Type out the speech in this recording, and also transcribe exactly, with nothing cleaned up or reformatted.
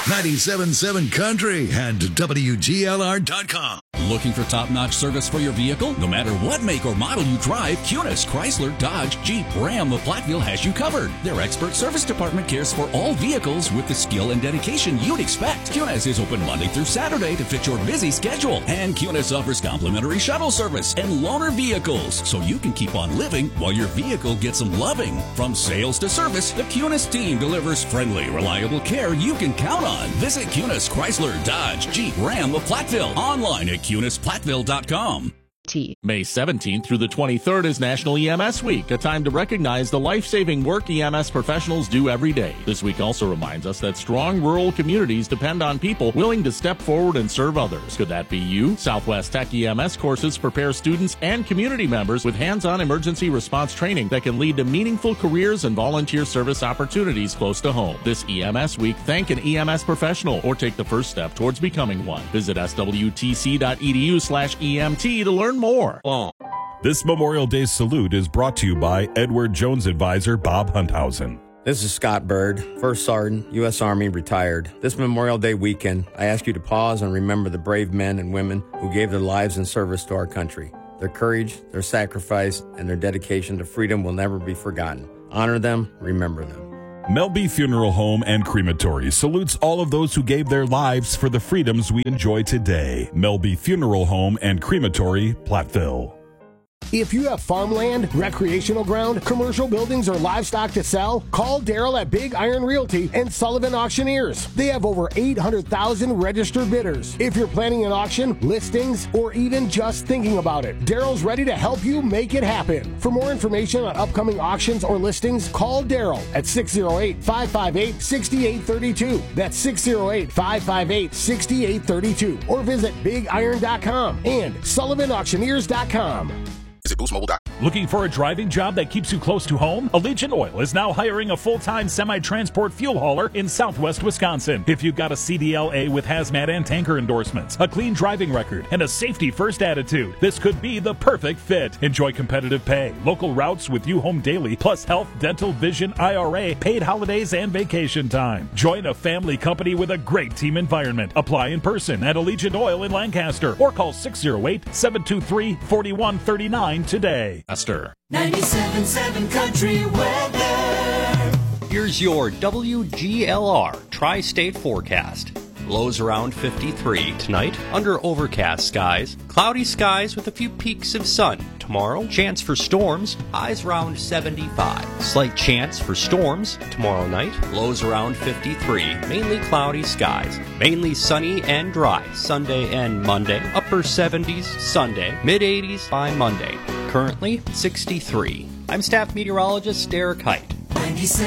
ninety-seven point seven Country and W G L R dot com. Looking for top-notch service for your vehicle? No matter what make or model you drive, Cunis, Chrysler, Dodge, Jeep, Ram of Platteville has you covered. Their expert service department cares for all vehicles with the skill and dedication you'd expect. Cunis is open Monday through Saturday to fit your busy schedule. And Cunis offers complimentary shuttle service and loaner vehicles, so you can keep on living while your vehicle gets some loving. From sales to service, the Cunis team delivers friendly, reliable care you can count on. Visit Cunis, Chrysler, Dodge, Jeep, Ram of Platteville. Online at Cunis Platteville dot com. May seventeenth through the twenty-third is National E M S Week, a time to recognize the life-saving work E M S professionals do every day. This week also reminds us that strong rural communities depend on people willing to step forward and serve others. Could that be you? Southwest Tech E M S courses prepare students and community members with hands-on emergency response training that can lead to meaningful careers and volunteer service opportunities close to home. This E M S Week, thank an E M S professional or take the first step towards becoming one. Visit S W T C dot E D U slash E M T to learn more. Oh. This Memorial Day salute is brought to you by Edward Jones advisor Bob Hunthausen. This is Scott Bird, First Sergeant, U S Army, retired. This Memorial Day weekend, I ask you to pause and remember the brave men and women who gave their lives in service to our country. Their courage, their sacrifice, and their dedication to freedom will never be forgotten. Honor them, remember them. Melby Funeral Home and Crematory salutes all of those who gave their lives for the freedoms we enjoy today. Melby Funeral Home and Crematory, Platteville. If you have farmland, recreational ground, commercial buildings, or livestock to sell, call Daryl at Big Iron Realty and Sullivan Auctioneers. They have over eight hundred thousand registered bidders. If you're planning an auction, listings, or even just thinking about it, Daryl's ready to help you make it happen. For more information on upcoming auctions or listings, call Daryl at six oh eight, five five eight, six eight three two. That's six oh eight, five five eight, six eight three two. Or visit big iron dot com and sullivan auctioneers dot com. Visit boost mobile dot com. Looking for a driving job that keeps you close to home? Allegiant Oil is now hiring a full-time semi-transport fuel hauler in southwest Wisconsin. If you've got a C D L A with hazmat and tanker endorsements, a clean driving record, and a safety-first attitude, this could be the perfect fit. Enjoy competitive pay, local routes with you home daily, plus health, dental, vision, I R A, paid holidays, and vacation time. Join a family company with a great team environment. Apply in person at Allegiant Oil in Lancaster or call six oh eight, seven two three, four one three nine today. Esther. ninety-seven point seven Country Weather. Here's your W G L R Tri-State forecast. Lows around fifty-three. Tonight, under overcast skies. Cloudy skies with a few peaks of sun. Tomorrow, chance for storms. Highs around seventy-five. Slight chance for storms tomorrow night. Lows around fifty-three. Mainly cloudy skies. Mainly sunny and dry. Sunday and Monday. Upper seventies Sunday. Mid-eighties by Monday. Currently, sixty-three. I'm staff meteorologist Derek Height.